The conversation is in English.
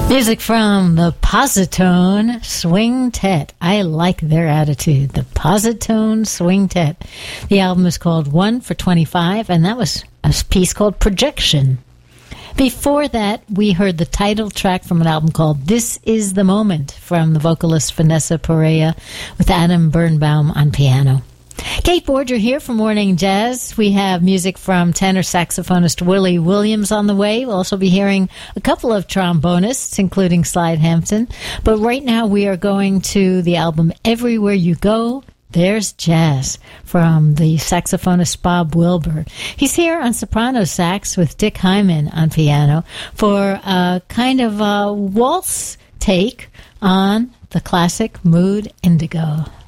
Music from the Positone Swing-Tet. I like their attitude. The Positone Swing-Tet. The album is called 1 for 25, and that was a piece called Projection. Before that, we heard the title track from an album called This Is the Moment from the vocalist Vanessa Perea with Adam Birnbaum on piano. Kate Borger here for Morning Jazz. We have music from tenor saxophonist Willie Williams on the way. We'll also be hearing a couple of trombonists, including Slide Hampton. But right now we are going to the album Everywhere You Go, There's Jazz from the saxophonist Bob Wilber. He's here on soprano sax with Dick Hyman on piano for a kind of a waltz take on the classic Mood Indigo.